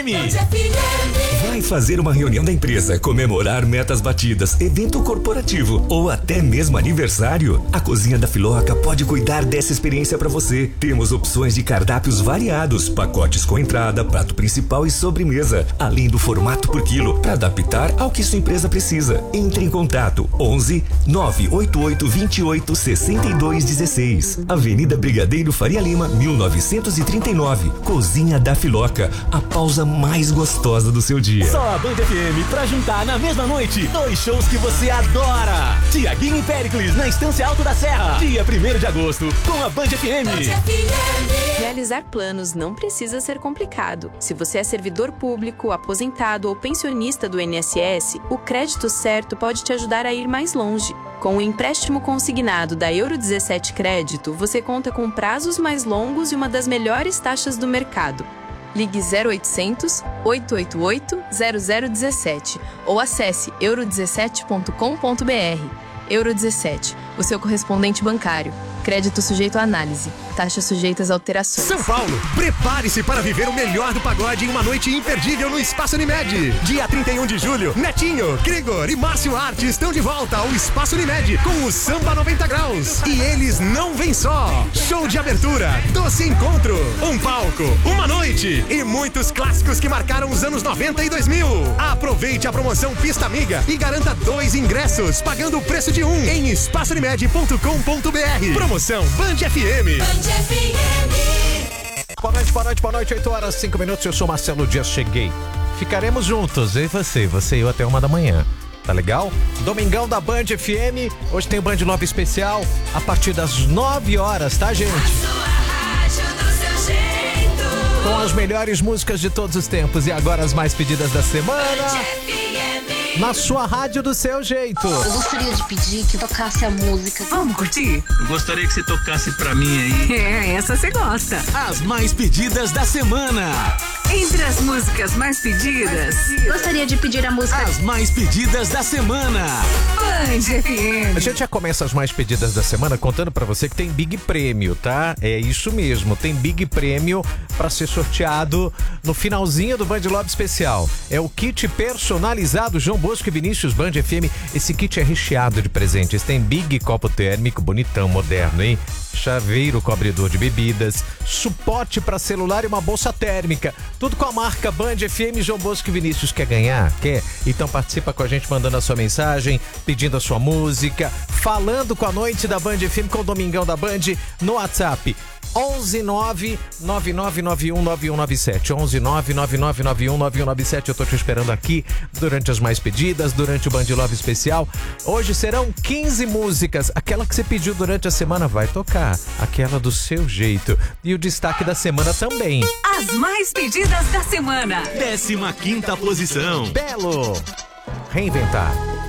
Vai fazer uma reunião da empresa, comemorar metas batidas, evento corporativo ou até mesmo aniversário? A Cozinha da Filoca pode cuidar dessa experiência para você. Temos opções de cardápios variados, pacotes com entrada, prato principal e sobremesa, além do formato por quilo, para adaptar ao que sua empresa precisa. Entre em contato 11 988 28 62 16. Avenida Brigadeiro Faria Lima, 1939. Cozinha da Filoca, a pausa mais gostosa do seu dia. Só a Band FM pra juntar na mesma noite 2 shows que você adora. Tiaguinho e Péricles na Estância Alto da Serra, dia 1º de agosto, com a Band FM. Realizar planos não precisa ser complicado. Se você é servidor público, aposentado ou pensionista do INSS, o Crédito Certo pode te ajudar a ir mais longe. Com o empréstimo consignado da Euro 17 Crédito, você conta com prazos mais longos e uma das melhores taxas do mercado. Ligue 0800 888 0017 ou acesse euro17.com.br. Euro 17, o seu correspondente bancário. Crédito sujeito à análise. Taxas sujeitas a alterações. São Paulo, prepare-se para viver o melhor do pagode em uma noite imperdível no Espaço Unimed. Dia 31 de julho, Netinho, Grigor e Márcio Arte estão de volta ao Espaço Unimed com o Samba 90 Graus. E eles não vêm só. Show de abertura, doce encontro, um palco, uma noite e muitos clássicos que marcaram os anos 90 e 2000. Aproveite a promoção Pista Amiga e garanta 2 ingressos, pagando o preço de um em espaçounimed.com.br. Promoção Band FM. Boa noite, 8h05. Eu sou Marcelo Dias, cheguei. Ficaremos juntos, eu e você e eu até 1 da manhã. Tá legal? Domingão da Band FM. Hoje tem o Band Love especial a partir das 9 horas, tá, gente? Com as melhores músicas de todos os tempos e agora as mais pedidas da semana. Na sua rádio do seu jeito. Eu gostaria de pedir que tocasse a música. Vamos curtir? Eu gostaria que você tocasse pra mim aí. Essa você gosta. As mais pedidas da semana. Entre as músicas mais pedidas. Gostaria de pedir a música. As mais pedidas da semana. Band FM. A gente já começa as mais pedidas da semana contando pra você que tem Big Prêmio, tá? É isso mesmo, tem Big Prêmio pra ser sorteado no finalzinho do Band Love especial. É o kit personalizado João Bosco e Vinícius Band FM. Esse kit é recheado de presentes. Tem Big copo térmico, bonitão, moderno, hein? Chaveiro cobridor de bebidas, suporte para celular e uma bolsa térmica. Tudo com a marca Band FM. João Bosco e Vinícius. Quer ganhar? Quer? Então participa com a gente mandando a sua mensagem, pedindo a sua música, falando com a noite da Band FM, com o Domingão da Band no WhatsApp. 11999919197 11999919197. Eu tô te esperando aqui durante as mais pedidas, durante o Band Love especial. Hoje serão 15 músicas. Aquela que você pediu durante a semana vai tocar, aquela do seu jeito. E o destaque da semana também. As mais pedidas da semana. 15ª posição. Belo. Reinventar.